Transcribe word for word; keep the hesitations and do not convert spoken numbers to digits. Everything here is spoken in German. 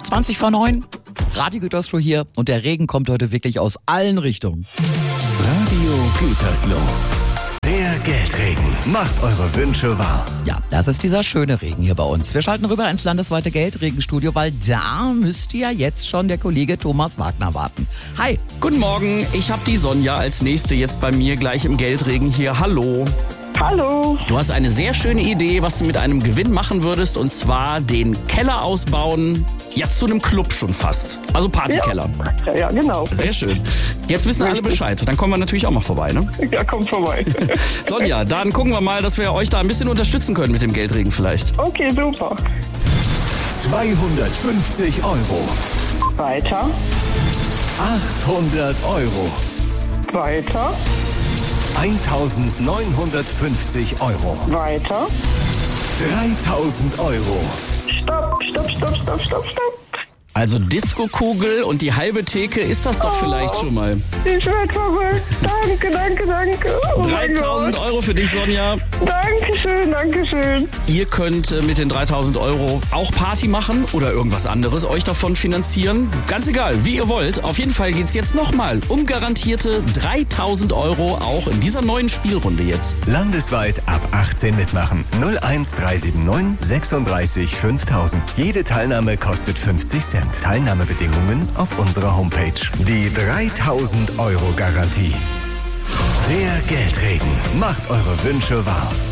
zwanzig vor neun. Radio Gütersloh hier und der Regen kommt heute wirklich aus allen Richtungen. Radio Gütersloh. Der Geldregen macht eure Wünsche wahr. Ja, das ist dieser schöne Regen hier bei uns. Wir schalten rüber ins landesweite Geldregenstudio, weil da müsste ja jetzt schon der Kollege Thomas Wagner warten. Hi. Guten Morgen, ich habe die Sonja als Nächste jetzt bei mir gleich im Geldregen hier. Hallo. Hallo. Du hast eine sehr schöne Idee, was du mit einem Gewinn machen würdest, und zwar den Keller ausbauen, ja zu einem Club schon fast. Also Partykeller. Ja, ja, genau. Sehr schön. Jetzt wissen alle Bescheid. Dann kommen wir natürlich auch mal vorbei, ne? Ja, kommt vorbei. Sonja, dann gucken wir mal, dass wir euch da ein bisschen unterstützen können mit dem Geldregen vielleicht. Okay, super. zweihundertfünfzig Euro. Weiter, achthundert Euro. weiter, eintausendneunhundertfünfzig Euro. weiter. dreitausend Euro. Stopp, stopp, stopp, stopp, stopp, stopp. Also Diskokugel und die halbe Theke, ist das doch vielleicht schon mal. Ich werd verrückt. Danke, danke, danke. Oh mein dreitausend Gott. Euro für dich, Sonja. Dankeschön, Dankeschön. Ihr könnt äh, mit den dreitausend Euro auch Party machen oder irgendwas anderes euch davon finanzieren. Ganz egal, wie ihr wollt. Auf jeden Fall geht's jetzt nochmal um garantierte dreitausend Euro, auch in dieser neuen Spielrunde jetzt. Landesweit ab achtzehn mitmachen. null eins drei sieben neun sechsunddreißig fünftausend. Jede Teilnahme kostet fünfzig Cent. Teilnahmebedingungen auf unserer Homepage. Die dreitausend Euro Garantie. Der Geldregen macht eure Wünsche wahr.